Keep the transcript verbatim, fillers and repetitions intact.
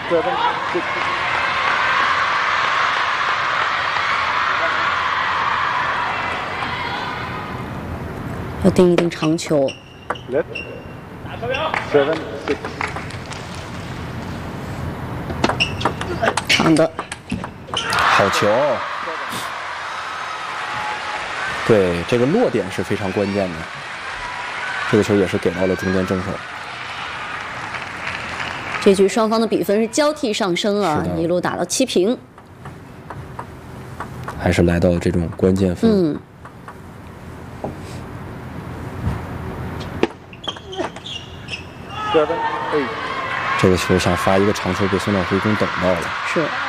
seven, six. 要定一定长球。 Let. Seven, six. 长的。 好球。对，这个落点是非常关键的。这个球也是给到了中间正手。 这局双方的比分是交替上升啊，一路打到七平。 还是来到了这种关键分。 嗯。 Seven, eight. 这个球想发一个长球给孙晓辉公等到了。 是。